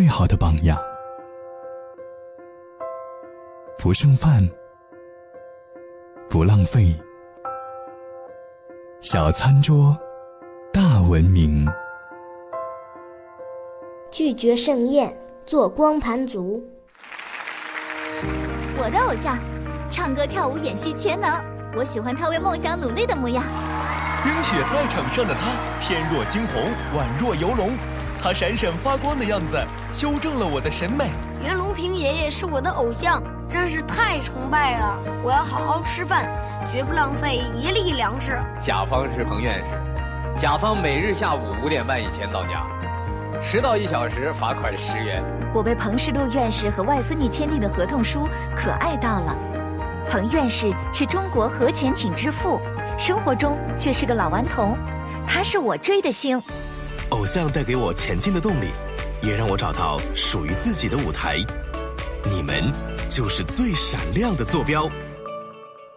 好的榜样。不剩饭，不浪费，小餐桌，大文明。 拒绝盛宴，做光盘族。 我的偶像，唱歌跳舞演戏全能，我喜欢他为梦想努力的模样。 冰雪赛场上的他，翩若惊鸿，宛若游龙，他闪闪发光的样子修正了我的审美。 袁隆平爷爷是我的偶像，真是太崇拜了！我要好好吃饭，绝不浪费一粒粮食。 甲方是彭院士，甲方每日下午5点半以前到家，迟到1小时罚款10元。 我被彭世禄院士和外孙女签订的合同书可爱到了。彭院士是中国核潜艇之父，生活中却是个老顽童，他是我追的星。 偶像带给我前进的动力，也让我找到属于自己的舞台。你们就是最闪亮的坐标。